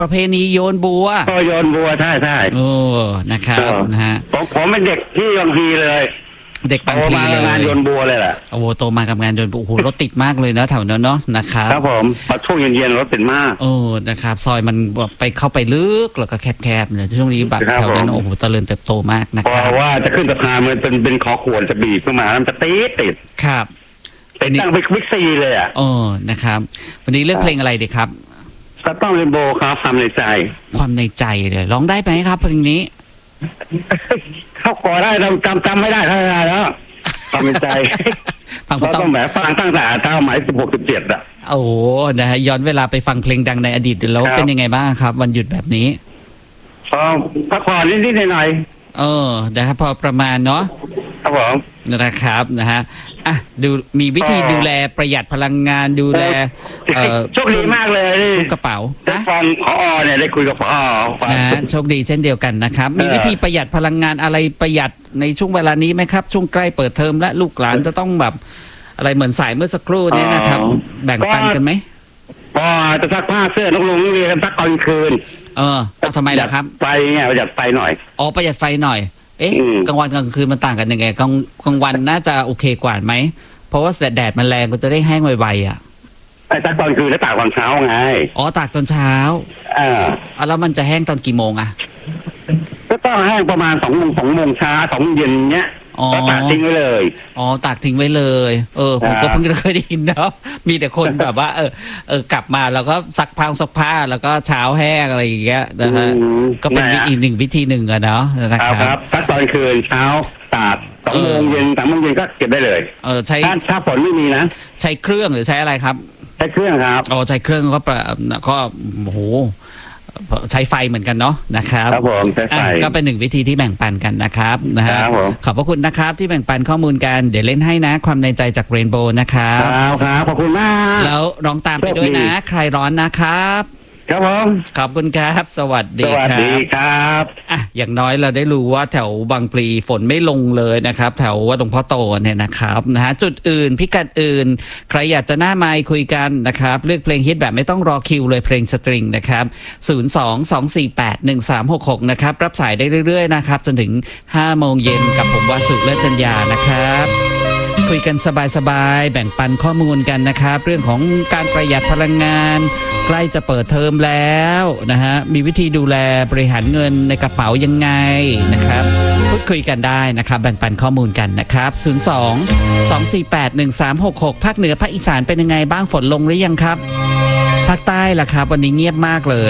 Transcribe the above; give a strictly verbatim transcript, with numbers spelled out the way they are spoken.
ประเพณีโยนบัวก็โยนบัวใช่ใช่โอ้นะครับนะฮะผมผมเป็นเด็กที่บางทีเลยเด็กบางทีเลยงานโยนบัวเลยแหละโอ้โตมากับงานโยนบัวโอ้โหรถติดมากเลยนะแถวนั้นเนาะนะครับครับผมพอช่วงเย็นๆรถติดมากโอ้นะครับซอยมันไปเข้าไปลึกแล้วก็แคบๆเนี่ยช่วงนี้แบบแถวนั้นโอ้โหเจริญเติบโตมากนะครับเพราะว่าจะขึ้นสะพานมันเป็นเป็นคอขวดจะบีบขึ้นมาแล้วมันจะตีติดครับติดตั้งไปวิกซีเลยอ่ะโอ้นะครับวันนี้เลือกเพลงอะไรดีครับสตอร์เรนโบว์ครับความในใจความในใจเลยร้องได้ไหมครับเพลงนี้เขาขอได้เราจำจำไม่ได้เท่าไหร่แล้วความในใจฟังก็ต้องแบบฟังตั้งแต่เท่าหมายสิบหกสิบเจ็ดอ่ะโอ้นะฮะย้อนเวลาไปฟังเพลงดังในอดีตแล้วเป็นยังไงบ้างครับวันหยุดแบบนี้พอพักผ่อนนิดๆหน่อยๆเออนะครับพอประมาณเนาะครับผมนะครับนะฮะอ่ะดูมีวิธีดูแลประหยัดพลังงานดูแลเอ่อโชคดีมากเลยชุบกระเป๋าได้ฟังผอเนี่ยได้คุยกับผอนะโชคดีเช่นเดียวกันนะครับมีวิธีประหยัดพลังงานอะไรประหยัดในช่วงเวลานี้ไหมครับช่วงใกล้เปิดเทอมและลูกหลานจะต้องแบบอะไรเหมือนสายเมื่อสักครู่นี้นะครับแบ่งปันกันไหมพอจะซักผ้าเสื้อนักลงเรียนซักตอนคืนเออเอาทำไมล่ะครับไฟเนี่ยประหยัดไฟหน่อยอ๋อประหยัดไฟหน่อยเอ๊ะกลางวันกลางคืนมันต่างกันยังไงกลางกลางวันน่าจะโอเคกว่าไหมเพราะว่าแดดมันแรงก็จะได้แห้งไวๆอ่ะแต่ตากตอนคืนแล้วตากตอนเช้าไงอ๋อตากตอนเช้าอ่าแล้วมันจะแห้งตอนกี่โมงอ่ะก็ต้องแห้งประมาณสองโมงสองโมงเช้าสองโมงเย็นเนี้ยก็ตากทิ้งไว้เลยอ๋อตากทิ้งไว้เลยเออผมก็เพิ่งเคยได้ยินเนาะมีแต่คนแบบว่าเออเออกลับมาแล้วก็ซักผ้าซักผ้าแล้วก็เช้าแห้งอะไรอย่างเงี้ยนะฮะก็เป็นอีกหนึ่งวิธีหนึ่งอะเนาะนะครับซักตอนคืนเช้าตากสองโมงเย็นสามโมงเย็นก็เก็บได้เลยเออใช้ถ้าฝนไม่มีนะใช้เครื่องหรือใช้อะไรครับใช้เครื่องครับอ๋อใช้เครื่องก็ก็โอ้โหใช้ไฟเหมือนกันเนาะนะครับครับผมใช้ไฟก็เป็นหนึ่งวิธีที่แบ่งปันกันนะครับนะฮะขอบพระคุณนะครับที่แบ่งปันข้อมูลกันเดี๋ยวเล่นให้นะความในใจจากเรนโบว์นะครับครับขอบคุณมากแล้วร้องตามไปด้วยนะใครร้อนนะครับครับผมขอบคุณครับสวัสดีครับสวัสดีครับอ่ะอย่างน้อยเราได้รู้ว่าแถวบางพลีฝนไม่ลงเลยนะครับแถววัดหลวงพ่อโตเนี่ยนะครับนะฮะจุดอื่นพิกัดอื่นใครอยากจะหน้าไมค์คุยกันนะครับเลือกเพลงฮิตแบบไม่ต้องรอคิวเลยเพลงสตริงนะครับศูนย์ สอง สอง สี่ แปด หนึ่ง สาม หก หกนะครับรับสายได้เรื่อยๆนะครับจนถึงห้าโมงเย็นกับผมวาสุเลิศจัญญานะครับคุยกันสบายๆแบ่งปันข้อมูลกันนะครับเรื่องของการประหยัดพลังงานใกล้จะเปิดเทอมแล้วนะฮะมีวิธีดูแลบริหารเงินในกระเป๋ายังไงนะครับพูดคุยกันได้นะครับแบ่งปันข้อมูลกันนะครับศูนย์ สอง สอง สี่ แปด หนึ่ง สาม หก หกภาคเหนือภาคอีสานเป็นยังไงบ้างฝนลงหรือยังครับภาคใต้ล่ะครับวันนี้เงียบมากเลย